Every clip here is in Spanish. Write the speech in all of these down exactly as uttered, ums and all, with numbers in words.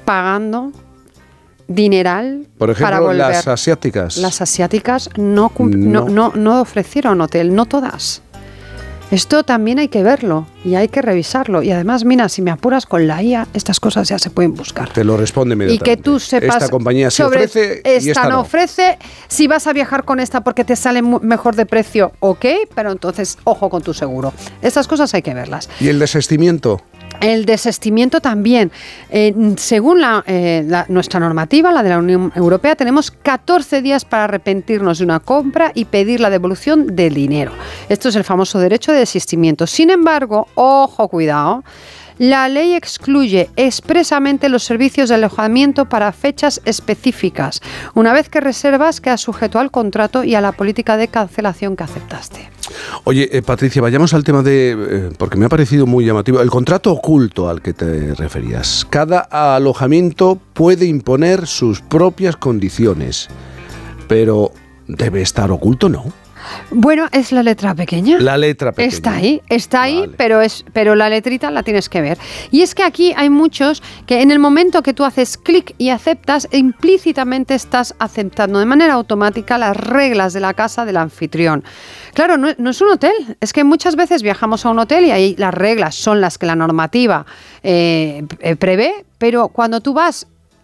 pagando dineral. Por ejemplo, para volver. las asiáticas. Las asiáticas no, no. No, no, no ofrecieron hotel, no todas. Esto también hay que verlo y hay que revisarlo. Y además, mira, si me apuras con la I A, estas cosas ya se pueden buscar. Te lo responde inmediatamente. Y que tú sepas esta compañía se sobre ofrece y esta, esta no no ofrece. Si vas a viajar con esta porque te sale mejor de precio, ok, pero entonces ojo con tu seguro. Estas cosas hay que verlas. ¿Y el desistimiento? El desistimiento también. Eh, según la, eh, la, nuestra normativa, la de la Unión Europea, tenemos catorce días para arrepentirnos de una compra y pedir la devolución del dinero. Esto es el famoso derecho de desistimiento. Sin embargo, ojo, cuidado, la ley excluye expresamente los servicios de alojamiento para fechas específicas. Una vez que reservas, quedas sujeto al contrato y a la política de cancelación que aceptaste. Oye, eh, Patricia, vayamos al tema de, eh, porque me ha parecido muy llamativo, el contrato oculto al que te referías. Cada alojamiento puede imponer sus propias condiciones, pero debe estar oculto, ¿no? Bueno, es la letra pequeña. La letra pequeña. Está ahí, está ahí, vale. pero es, pero la letrita la tienes que ver. Y es que aquí hay muchos que en el momento que tú haces clic y aceptas, implícitamente estás aceptando de manera automática las reglas de la casa del anfitrión. Claro, no, no es un hotel, es que muchas veces viajamos a un hotel y ahí las reglas son las que la normativa eh, prevé, pero cuando tú vas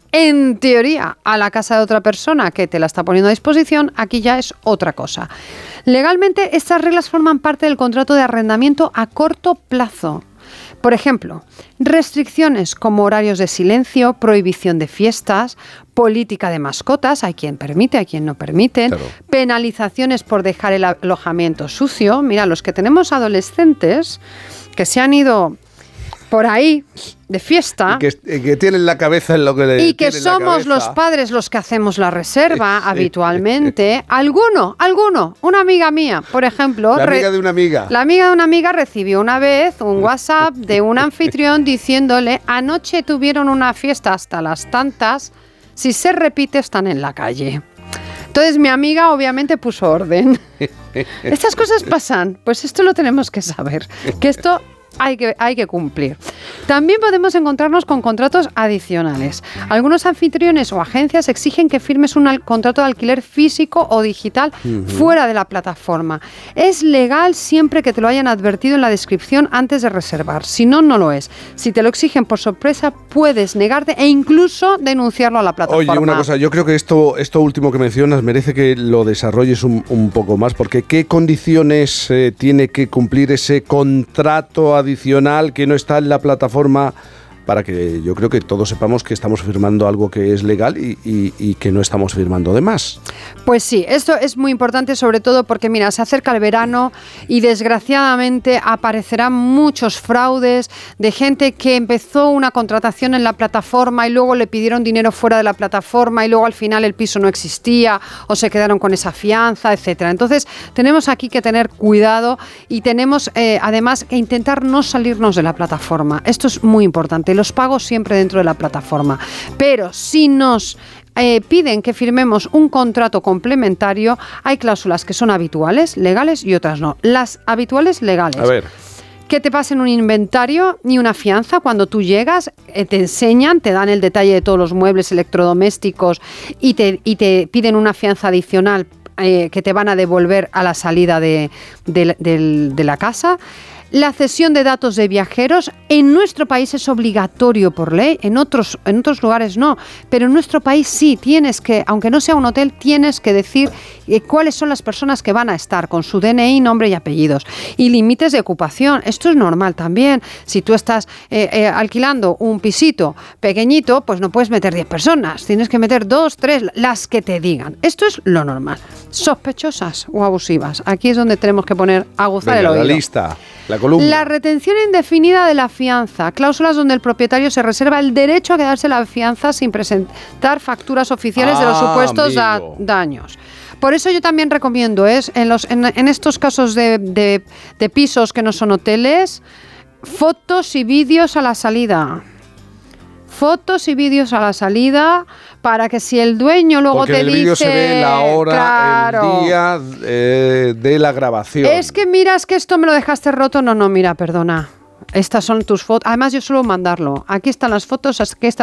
en teoría, a la casa de otra persona que te la está poniendo a disposición, aquí ya es otra cosa. Legalmente, estas reglas forman parte del contrato de arrendamiento a corto plazo. Por ejemplo, restricciones como horarios de silencio, prohibición de fiestas, política de mascotas, hay quien permite, hay quien no permite, claro. Penalizaciones por dejar el alojamiento sucio. Mira, los que tenemos adolescentes que se han ido por ahí de fiesta y que, que tienen la cabeza en lo que le y que somos los padres los que hacemos la reserva sí. habitualmente. Alguno, alguno, una amiga mía, por ejemplo, la amiga de una amiga, la amiga de una amiga recibió una vez un WhatsApp de un anfitrión diciéndole: anoche tuvieron una fiesta hasta las tantas, si se repite están en la calle. Entonces mi amiga obviamente puso orden. Estas cosas pasan, pues esto lo tenemos que saber, que esto Hay que, hay que cumplir. También podemos encontrarnos con contratos adicionales. Algunos anfitriones o agencias exigen que firmes un al- contrato de alquiler físico o digital uh-huh. fuera de la plataforma. Es legal siempre que te lo hayan advertido en la descripción antes de reservar. Si no, no lo es. Si te lo exigen por sorpresa, puedes negarte e incluso denunciarlo a la plataforma. Oye, una cosa, yo creo que esto, esto último que mencionas merece que lo desarrolles un, un poco más, porque ¿qué condiciones eh, tiene que cumplir ese contrato adicional que no está en la plataforma para que yo creo que todos sepamos que estamos firmando algo que es legal y, y, y que no estamos firmando de más? Pues sí, esto es muy importante, sobre todo porque, mira, se acerca el verano y desgraciadamente aparecerán muchos fraudes de gente que empezó una contratación en la plataforma y luego le pidieron dinero fuera de la plataforma y luego al final el piso no existía o se quedaron con esa fianza, etcétera. Entonces, tenemos aquí que tener cuidado y tenemos eh, además que intentar no salirnos de la plataforma. Esto es muy importante. Los pagos siempre dentro de la plataforma. Pero si nos eh, piden que firmemos un contrato complementario, hay cláusulas que son habituales, legales y otras no. Las habituales, legales. A ver. Que te pasen un inventario ni una fianza cuando tú llegas, eh, te enseñan, te dan el detalle de todos los muebles electrodomésticos y te, y te piden una fianza adicional eh, que te van a devolver a la salida de, de, de, de la casa. La cesión de datos de viajeros en nuestro país es obligatorio por ley, en otros, en otros lugares no, pero en nuestro país sí, tienes que, aunque no sea un hotel, tienes que decir eh, cuáles son las personas que van a estar con su D N I, nombre y apellidos. Y límites de ocupación, esto es normal también. Si tú estás eh, eh, alquilando un pisito pequeñito, pues no puedes meter diez personas, tienes que meter dos, tres, las que te digan. Esto es lo normal. Sospechosas o abusivas, aquí es donde tenemos que poner, aguzar el oído. La lista. La columna. La retención indefinida de la fianza, cláusulas donde el propietario se reserva el derecho a quedarse la fianza sin presentar facturas oficiales ah, de los supuestos da- daños. Por eso yo también recomiendo es en, los, en, en estos casos de, de, de pisos que no son hoteles, fotos y vídeos a la salida. Fotos y vídeos a la salida para que si el dueño luego Porque te en el dice... vídeo se ve la hora, claro, el día eh, de la grabación. Es que miras que esto me lo dejaste roto. No, no, mira, perdona. Estas son tus fotos. Además, yo suelo mandarlo. Aquí están las fotos, aquí están